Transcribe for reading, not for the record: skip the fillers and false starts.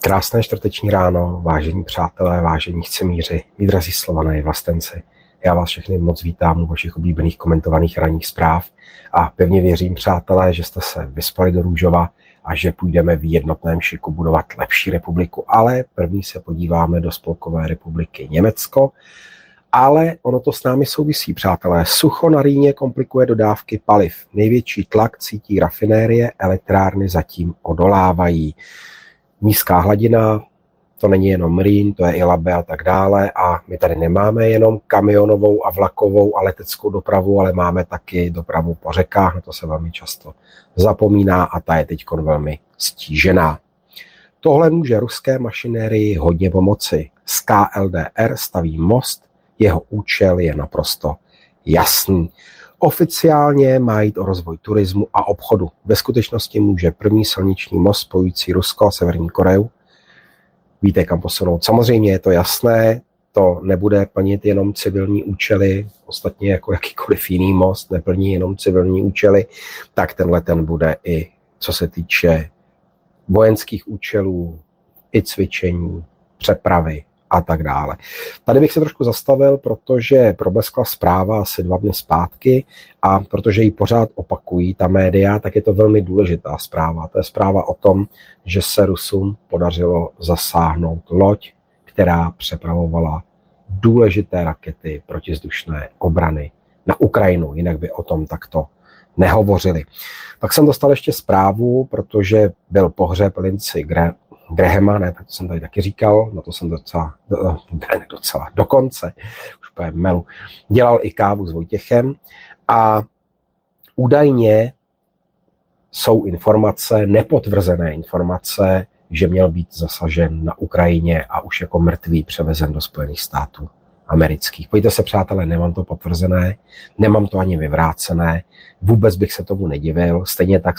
Krásné čtvrteční ráno, vážení přátelé, vážení chcemíři, mí drazí Slované, vlastenci. Já vás všechny moc vítám u vašich oblíbených komentovaných ranních zpráv a pevně věřím, přátelé, že jste se vyspali do růžova a že půjdeme v jednotném šiku budovat lepší republiku. Ale první se podíváme do Spolkové republiky Německo. Ale ono to s námi souvisí, přátelé. Sucho na Rýně komplikuje dodávky paliv. Největší tlak cítí rafinérie, elektrárny zatím odolávají. Nízká hladina, to není jenom Rýn, to je i Labe a tak dále. A my tady nemáme jenom kamionovou a vlakovou a leteckou dopravu, ale máme taky dopravu po řekách, na to se velmi často zapomíná a ta je teď velmi stížená. Tohle může ruské mašinérii hodně pomoci. Z KLDR staví most, jeho účel je naprosto jasný. Oficiálně má jít o rozvoj turismu a obchodu. Ve skutečnosti může první silniční most spojující Rusko a Severní Koreu. Víte, kam posunout. Samozřejmě je to jasné, to nebude plnit jenom civilní účely, ostatně jako jakýkoliv jiný most neplní jenom civilní účely, tak tenhle ten bude i co se týče vojenských účelů, i cvičení, přepravy a tak dále. Tady bych se trošku zastavil, protože probleskla zpráva asi 2 dny zpátky a protože ji pořád opakují ta média, tak je to velmi důležitá zpráva. To je zpráva o tom, že se Rusům podařilo zasáhnout loď, která přepravovala důležité rakety protivzdušné obrany na Ukrajinu, jinak by o tom takto nehovořili. Pak jsem dostal ještě zprávu, protože byl pohřeb Lindsey Grahama, ne, tak to jsem tady taky říkal, na to jsem dokonce, už po melu, dělal i kávu s Vojtěchem a údajně jsou informace, nepotvrzené informace, že měl být zasažen na Ukrajině a už jako mrtvý převezen do Spojených států amerických. Pojďte se, přátelé, nemám to potvrzené, nemám to ani vyvrácené, vůbec bych se tomu nedivil, stejně tak